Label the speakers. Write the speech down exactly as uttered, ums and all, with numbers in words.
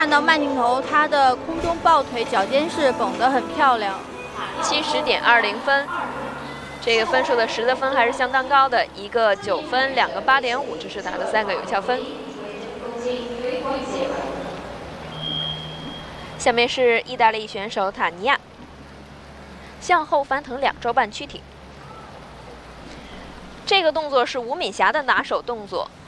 Speaker 1: 看到慢镜头，他的空中抱腿脚尖是绷得很漂亮，
Speaker 2: 七十点二零分。这个分数的十的分还是相当高的，一个九分，两个八点五，这是他的三个有效分。下面是意大利选手塔尼亚，向后翻腾两周半躯体。这个动作是吴敏霞的拿手动作。